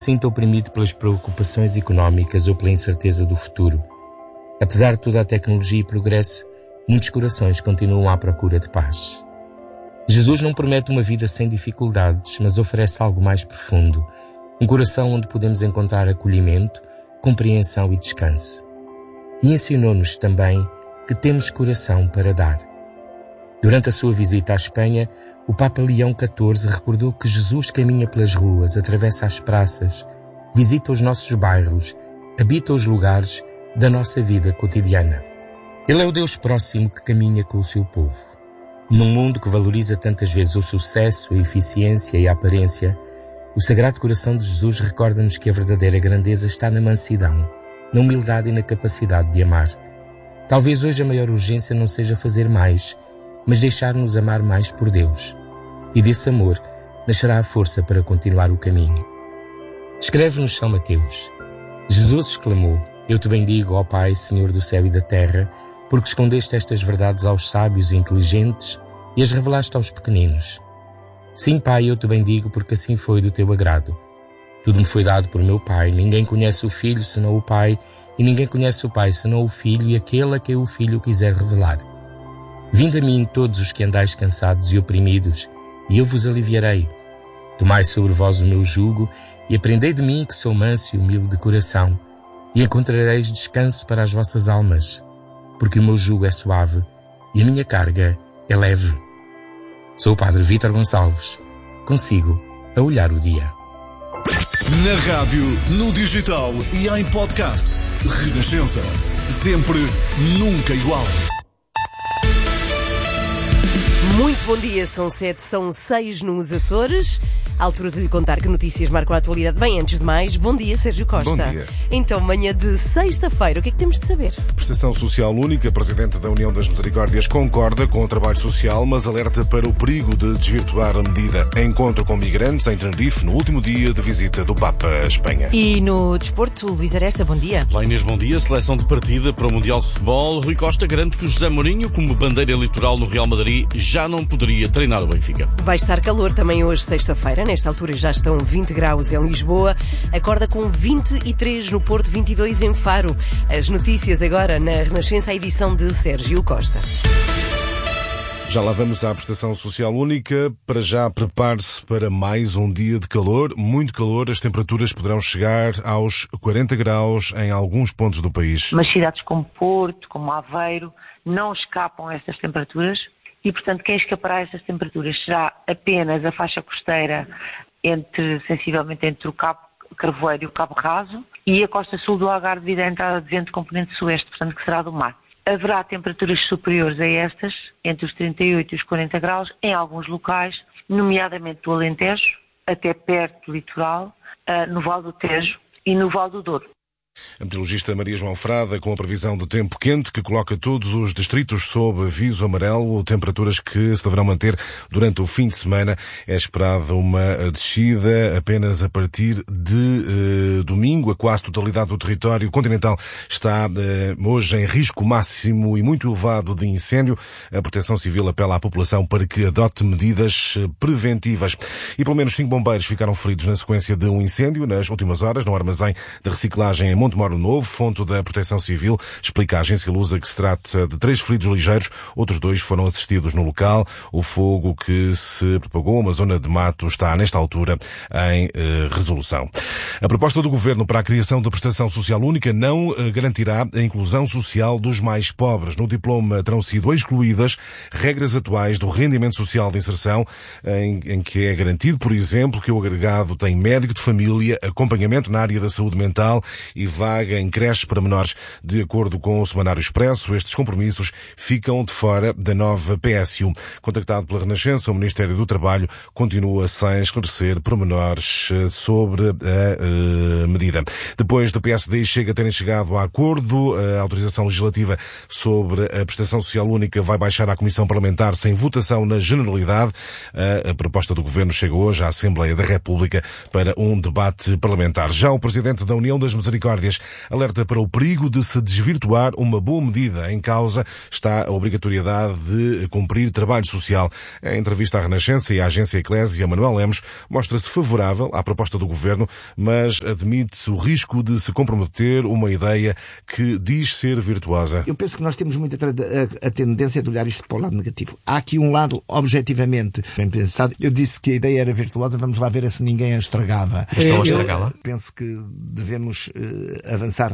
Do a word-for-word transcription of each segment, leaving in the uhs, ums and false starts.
sinta oprimido pelas preocupações económicas ou pela incerteza do futuro. Apesar de toda a tecnologia e progresso, muitos corações continuam à procura de paz. Jesus não promete uma vida sem dificuldades, mas oferece algo mais profundo, um coração onde podemos encontrar acolhimento, compreensão e descanso. E ensinou-nos também que temos coração para dar. Durante a sua visita à Espanha, o Papa Leão catorze recordou que Jesus caminha pelas ruas, atravessa as praças, visita os nossos bairros, habita os lugares da nossa vida cotidiana. Ele é o Deus próximo que caminha com o seu povo. Num mundo que valoriza tantas vezes o sucesso, a eficiência e a aparência, o Sagrado Coração de Jesus recorda-nos que a verdadeira grandeza está na mansidão, na humildade e na capacidade de amar. Talvez hoje a maior urgência não seja fazer mais, mas deixar-nos amar mais por Deus. E desse amor nascerá a força para continuar o caminho. Escreve-nos São Mateus. Jesus exclamou: Eu te bendigo, ó Pai, Senhor do céu e da terra, porque escondeste estas verdades aos sábios e inteligentes e as revelaste aos pequeninos. Sim, Pai, eu te bendigo, porque assim foi do teu agrado. Tudo me foi dado por meu Pai. Ninguém conhece o Filho senão o Pai, e ninguém conhece o Pai senão o Filho e aquele a quem o Filho quiser revelar. Vinde a mim todos os que andais cansados e oprimidos, e eu vos aliviarei. Tomai sobre vós o meu jugo e aprendei de mim, que sou manso e humilde de coração, e encontrareis descanso para as vossas almas, porque o meu jugo é suave e a minha carga é leve. Sou o Padre Vítor Gonçalves, consigo a olhar o dia. Na rádio, no digital e em podcast. Renascença. Sempre, nunca igual. Muito bom dia, são sete, são seis nos Açores. À altura de lhe contar que notícias marcam a atualidade. Bem, antes de mais, bom dia, Sérgio Costa. Bom dia. Então, manhã de sexta-feira, o que é que temos de saber? Prestação Social Única, Presidente da União das Misericórdias, concorda com o trabalho social, mas alerta para o perigo de desvirtuar a medida. Encontro com migrantes em Tenerife no último dia de visita do Papa à Espanha. E no desporto, Luís Aresta, bom dia. Olá Inês, bom dia. Seleção de partida para o Mundial de Futebol. Rui Costa garante que José Mourinho, como bandeira eleitoral no Real Madrid, já não poderia treinar o Benfica. Vai estar calor também hoje, sexta-feira. Nesta altura já estão vinte graus em Lisboa. Acorda com vinte e três no Porto, vinte e dois em Faro. As notícias agora na Renascença, a edição de Sérgio Costa. Já lá vamos à Prestação Social Única. Para já, prepare-se para mais um dia de calor, muito calor. As temperaturas poderão chegar aos quarenta graus em alguns pontos do país. Mas cidades como Porto, como Aveiro, não escapam a estas temperaturas e, portanto, quem escapará a estas temperaturas será apenas a faixa costeira, entre, sensivelmente entre o Cabo Carvoeiro e o Cabo Raso, e a costa sul do Algarve devido à entrada de vento componente sueste, portanto, que será do mar. Haverá temperaturas superiores a estas, entre os trinta e oito e os quarenta graus, em alguns locais, nomeadamente do Alentejo, até perto do litoral, no Vale do Tejo e no Vale do Douro. A meteorologista Maria João Frada, com a previsão de tempo quente que coloca todos os distritos sob aviso amarelo, temperaturas que se deverão manter durante o fim de semana. É esperada uma descida apenas a partir de eh, domingo. A quase totalidade do território continental está eh, hoje em risco máximo e muito elevado de incêndio. A Proteção Civil apela à população para que adote medidas preventivas. E pelo menos cinco bombeiros ficaram feridos na sequência de um incêndio nas últimas horas no armazém de reciclagem em Montemoro Novo. Fonte da Proteção Civil explica à agência Lusa que se trata de três feridos ligeiros, outros dois foram assistidos no local. O fogo que se propagou, uma zona de mato, está nesta altura em eh, resolução. A proposta do Governo para a criação da Prestação Social Única não eh, garantirá a inclusão social dos mais pobres. No diploma terão sido excluídas regras atuais do rendimento social de inserção, em, em que é garantido, por exemplo, que o agregado tem médico de família, acompanhamento na área da saúde mental e vaga em creches para menores. De acordo com o Semanário Expresso, estes compromissos ficam de fora da nova P S U. Contactado pela Renascença, o Ministério do Trabalho continua sem esclarecer pormenores sobre a uh, medida. Depois do P S D e Chega terem chegado a acordo, a autorização legislativa sobre a Prestação Social Única vai baixar à Comissão Parlamentar sem votação na generalidade. A, a proposta do Governo chega hoje à Assembleia da República para um debate parlamentar. Já o Presidente da União das Misericórdias alerta para o perigo de se desvirtuar uma boa medida. Em causa está a obrigatoriedade de cumprir trabalho social. Em entrevista à Renascença e à agência Eclésia, Manuel Lemos mostra-se favorável à proposta do Governo, mas admite o risco de se comprometer uma ideia que diz ser virtuosa. Eu penso que nós temos muita a, a tendência de olhar isto para o lado negativo. Há aqui um lado objetivamente bem pensado. Eu disse que a ideia era virtuosa, vamos lá ver se ninguém a estragava. Estão a estragá-la? Penso que devemos uh, avançar uh,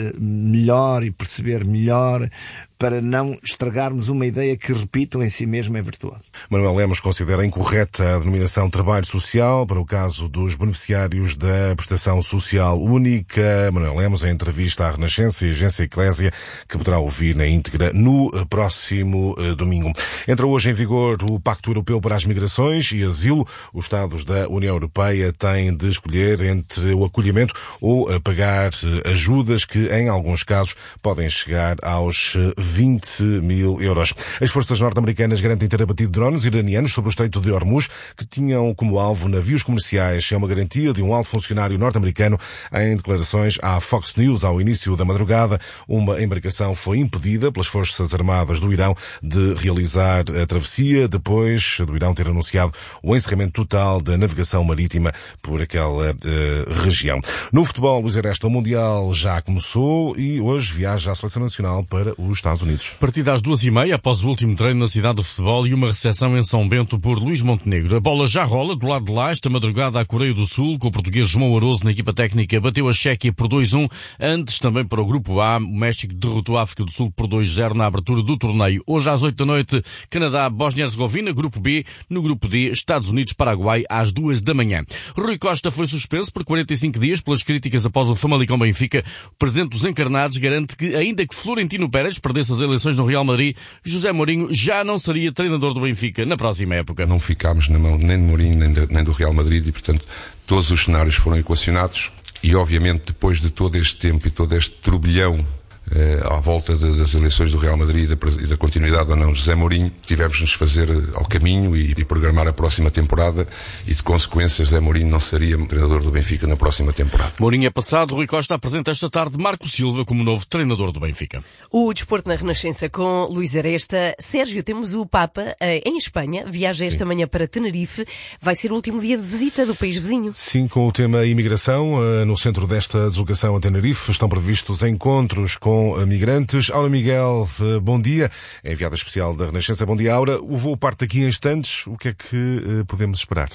melhor e perceber melhor para não estragarmos uma ideia que, repito, em si mesma é virtuosa. Manuel Lemos considera incorreta a denominação trabalho social para o caso dos beneficiários da prestação social única. Manuel Lemos, em entrevista à Renascença e agência Eclésia, que poderá ouvir na íntegra no próximo uh, domingo. Entra hoje em vigor o Pacto Europeu para as Migrações e Asilo. Os Estados da União Europeia têm de escolher entre o acolhimento ou a pagar ajudas que, em alguns casos, podem chegar aos vinte mil euros. As forças norte-americanas garantem ter abatido drones iranianos sobre o Estreito de Hormuz, que tinham como alvo navios comerciais. É uma garantia de um alto funcionário norte-americano em declarações à Fox News ao início da madrugada. Uma embarcação foi impedida pelas Forças Armadas do Irão de realizar a travessia, depois do Irão ter anunciado o encerramento total da navegação marítima por aquela uh, região. No futebol, Luís Aresta, o Mundial já começou e hoje viaja a Seleção Nacional para os Estados Unidos. Partida às duas e meia, após o último treino na cidade do futebol e uma recepção em São Bento por Luís Montenegro. A bola já rola do lado de lá. Esta madrugada a Coreia do Sul, com o português João Aroso na equipa técnica, bateu a Chequia por dois a um. Antes, também para o Grupo A, o México derrotou a África do Sul por dois a zero na abertura do torneio. Hoje às oito da noite, Canadá, Bósnia-Herzegovina, Grupo B. No Grupo D, Estados Unidos, Paraguai, às duas da manhã. Rui Costa foi suspenso por quarenta e cinco dias pelas críticas após o Famalicão Benfica. O presidente dos encarnados garante que, ainda que Florentino Pérez perdesse as eleições no Real Madrid, José Mourinho já não seria treinador do Benfica na próxima época. Não ficámos na mão nem de Mourinho nem, de, nem do Real Madrid e, portanto, todos os cenários foram equacionados e, obviamente, depois de todo este tempo e todo este turbilhão eh, à volta de, das eleições do Real Madrid e da, e da continuidade ou não de José Mourinho, tivemos de nos fazer ao caminho e, e programar a próxima temporada e, de consequência, José Mourinho não seria treinador do Benfica na próxima temporada. Mourinho é passado. Rui Costa apresenta esta tarde Marco Silva como novo treinador do Benfica. O desporto na Renascença com Luís Aresta. Sérgio, temos o Papa eh, em Espanha, viaja Sim. esta manhã para Tenerife, vai ser o último dia de visita do país vizinho. Sim, com o tema imigração, eh, no centro desta deslocação a Tenerife estão previstos encontros com migrantes. Aura Miguel, eh, bom dia, é enviada especial da Renascença. Bom dia, Aura. O voo parte daqui em instantes, o que é que eh, podemos esperar?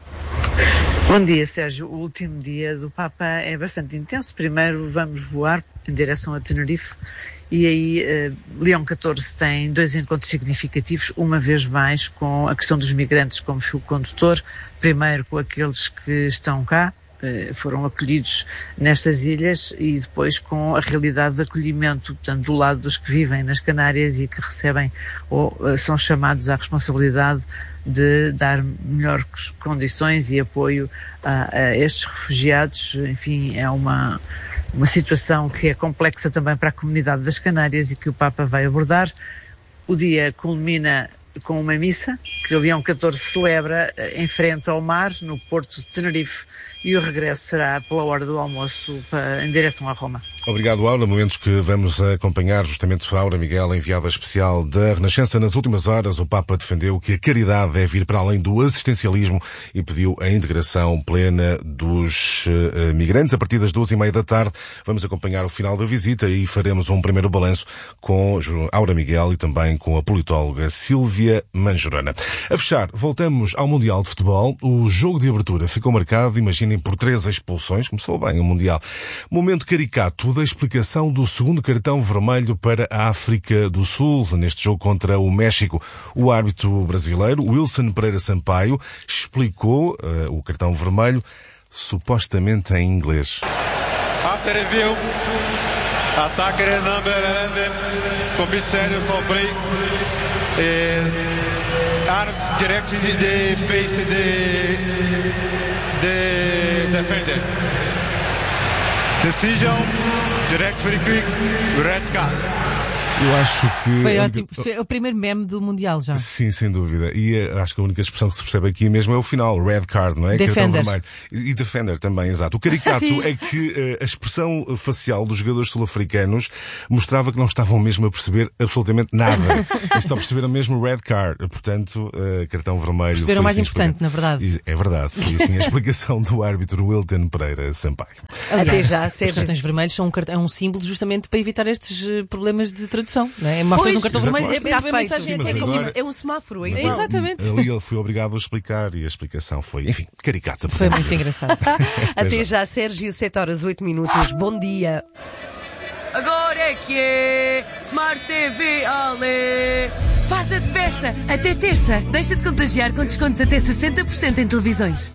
Bom dia, Sérgio. O último dia do Papa é bastante intenso. Primeiro vamos voar em direção a Tenerife e aí eh, Leão catorze tem dois encontros significativos, uma vez mais com a questão dos migrantes como fio condutor, primeiro com aqueles que estão cá, eh, foram acolhidos nestas ilhas, e depois com a realidade de acolhimento, portanto, do lado dos que vivem nas Canárias e que recebem ou eh, são chamados à responsabilidade de dar melhores condições e apoio a, a estes refugiados. Enfim, é uma, uma situação que é complexa também para a comunidade das Canárias e que o Papa vai abordar. O dia culmina com uma missa que o Leão catorze celebra em frente ao mar, no Porto de Tenerife, e o regresso será pela hora do almoço para, em direção a Roma. Obrigado, Aura. Momentos que vamos acompanhar justamente a Aura Miguel, enviada especial da Renascença. Nas últimas horas, o Papa defendeu que a caridade deve ir para além do assistencialismo e pediu a integração plena dos uh, migrantes. A partir das duas e meia da tarde, vamos acompanhar o final da visita e faremos um primeiro balanço com Aura Miguel e também com a politóloga Sílvia Manjorana. A fechar, voltamos ao Mundial de Futebol. O jogo de abertura ficou marcado, imaginem, por três expulsões. Começou bem o Mundial. Momento caricato da explicação do segundo cartão vermelho para a África do Sul, neste jogo contra o México. O árbitro brasileiro, Wilson Pereira Sampaio, explicou uh, o cartão vermelho, supostamente em inglês. After review, attacker number eleven, comissário Fabrei, is arms direct the face the the defender. Decision, direct free kick, red card. Eu acho que... Foi ótimo. Foi o primeiro meme do Mundial já. Sim, sem dúvida. E uh, acho que a única expressão que se percebe aqui mesmo é o final, red card, não é? Defender. E defender também, exato. O caricato é que uh, a expressão facial dos jogadores sul-africanos mostrava que não estavam mesmo a perceber absolutamente nada. Eles só perceberam mesmo red card. Portanto, uh, cartão vermelho. Perceberam o mais assim importante, na verdade. É verdade. Foi assim a explicação do árbitro Wilton Pereira Sampaio. Aliás, até já, os cartões vermelhos são um, cart... é um símbolo justamente para evitar estes uh, problemas de tradução, não é? Mostras um cartão vermelho, é, está é, feito. Sim, é, agora... é um semáforo, é igual. Exatamente. Ali ele foi obrigado a explicar e a explicação foi, enfim, caricata. Foi muito engraçado. Até já, Sérgio, sete horas oito minutos. Bom dia. Agora é que é Smart T V, Ale! Faz a festa até terça. Deixa de contagiar com descontos até sessenta por cento em televisões.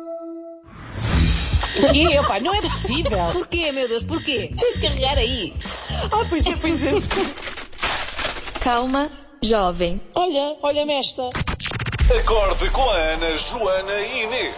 Porquê? Opa, não é possível. Porquê, meu Deus, porquê? Tens de carregar aí. Ah, pois é, pois é. Calma, jovem. Olha, olha-me esta. Acorde com a Ana, Joana e Inês.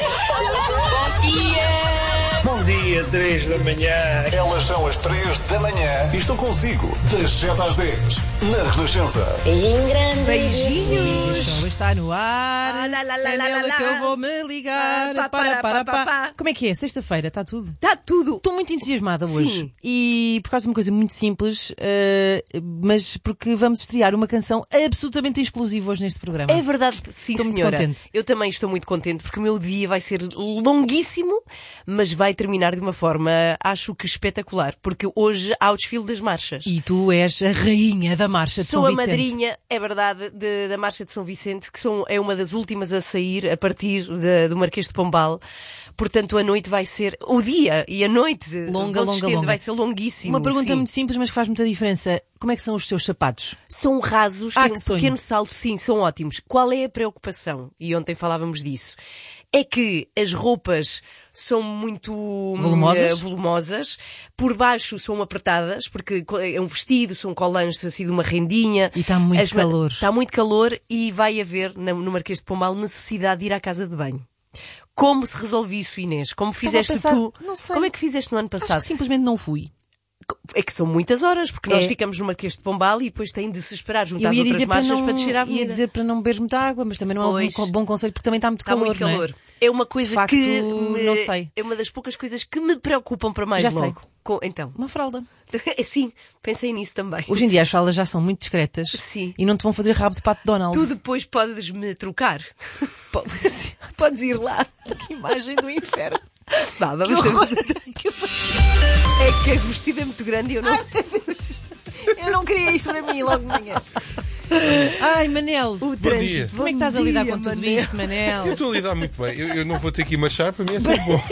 Bom dia! Bom dia, três da manhã. Elas são as três da manhã e estão consigo das sete às dez na Renascença. Beijinho grande. Beijinhos. O show está no ar. Ah, lá, lá, lá, é lá, nela lá, que lá. eu vou me ligar. Ah, pá, para, para, pá, pá, para. pá. Como é que é? Sexta-feira, está tudo? Está tudo. Estou muito entusiasmada Sim. hoje. E por causa de uma coisa muito simples, uh, mas porque vamos estrear uma canção absolutamente exclusiva hoje neste programa. É verdade, sim, Estou muito senhora. contente. Eu também estou muito contente porque o meu dia vai ser longuíssimo, mas vai terminar de uma forma, acho que espetacular, porque hoje há o desfile das marchas. E tu és a rainha da marcha de Sou São a Vicente. madrinha, é verdade, de- da Marcha de São Vicente, que são, é uma das últimas a sair a partir de- do Marquês de Pombal. Portanto, a noite vai ser, o dia e a noite Longa, vão longa, estender, longa. vai ser longuíssimo. Uma pergunta sim. muito simples, mas que faz muita diferença. Como é que são os teus sapatos? São rasos, Ah, têm que um sonho. pequeno salto, sim, são ótimos. Qual é a preocupação? E ontem falávamos disso. É que as roupas são muito Volumosas? eh, volumosas, por baixo são apertadas, porque é um vestido, são colãs assim de uma rendinha. E está muito As ma- calor. Está muito calor e vai haver, na- no Marquês de Pombal, necessidade de ir à casa de banho. Como se resolve isso, Inês? Como fizeste Estava a tu? pensar, não sei. Como é que fizeste no ano Acho passado? que simplesmente não fui. É que são muitas horas, porque nós É. ficamos no Marquês de Pombal e depois têm de se esperar junto Eu às ia outras dizer, para marchas não, para descer à ia avenida. dizer para não beber muita água, mas também não é Pois. um bom conselho porque também está muito Está calor, muito não é? calor. É uma coisa De facto, que me- não sei. é uma das poucas coisas que me preocupam para mais Já logo. sei. Com- então, Uma fralda. sim, pensei nisso também. Hoje em dia as fraldas já são muito discretas. Sim. E não te vão fazer rabo de pato Donald. Tu depois podes me trocar. Podes, Podes ir lá. que imagem do inferno. Vá, vamos Que horror. Que horror. É que a vestida é muito grande e eu não. Eu não queria isto para mim logo de manhã. Ai, Manel. O dia. trânsito. Como é que estás a Bom lidar dia, com tudo Manel. isto, Manel? Eu estou a lidar muito bem. Eu, eu não vou ter que ir marchar, para mim é sempre bom.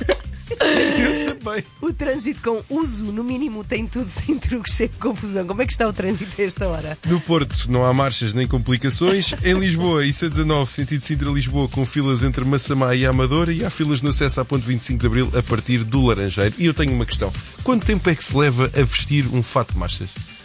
Eu sei bem. O trânsito com uso, no mínimo, tem tudo sem truques, sem confusão. Como é que está o trânsito a esta hora? No Porto não há marchas nem complicações. Em Lisboa, I C dezanove, sentido Sintra-Lisboa, com filas entre Massamá e Amadora, e há filas no acesso à ponte vinte e cinco de Abril a partir do Laranjeiro. E eu tenho uma questão. Quanto tempo é que se leva a vestir um fato de marchas?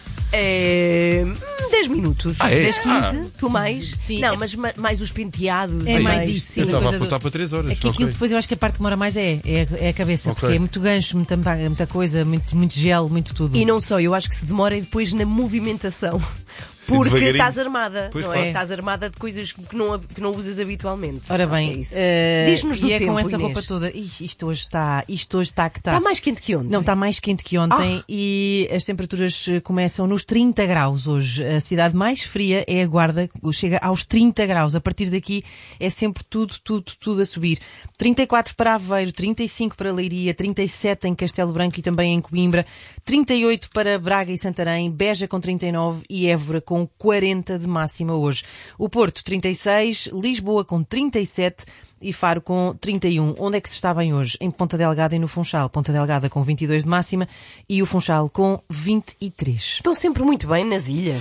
É. dez minutos. Ah, é? dez, quinze. Ah, tu mais? sim. Não, mas ma- mais os penteados. É e mais isso, sim. Eu Essa estava a coisa do- apontar para três horas. É que aquilo ok. depois eu acho que a parte que demora mais é, é, é a cabeça, Ok. porque é muito gancho, muita, muita coisa, muito, muito gel, muito tudo. E não só, eu acho que se demora depois na movimentação. Porque devagarinho. estás armada, Pois, não claro. é? Estás armada de coisas que não, que não usas habitualmente. Ora Acho que bem, é isso. eh, Diz-nos do e é tempo, com essa Inês. roupa toda. Ih, isto hoje está, isto hoje está que está. Está mais quente que ontem. Não, está mais quente que ontem e as temperaturas eh, começam nos trinta graus hoje. A cidade mais fria é a Guarda, chega aos trinta graus. A partir daqui é sempre tudo, tudo, tudo a subir. trinta e quatro para Aveiro, trinta e cinco para Leiria, trinta e sete em Castelo Branco e também em Coimbra, trinta e oito para Braga e Santarém, Beja com trinta e nove e Évora com quarenta de máxima hoje. O Porto, trinta e seis, Lisboa com trinta e sete e Faro com trinta e um. Onde é que se está bem hoje? Em Ponta Delgada e no Funchal. Ponta Delgada com vinte e dois de máxima e o Funchal com vinte e três. Estão sempre muito bem nas ilhas.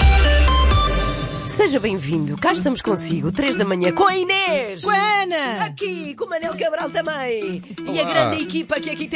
Seja bem-vindo, cá estamos consigo, três da manhã, com a Inês! Com a Ana! Aqui, com o Manel Cabral também! E a Olá. grande equipa que aqui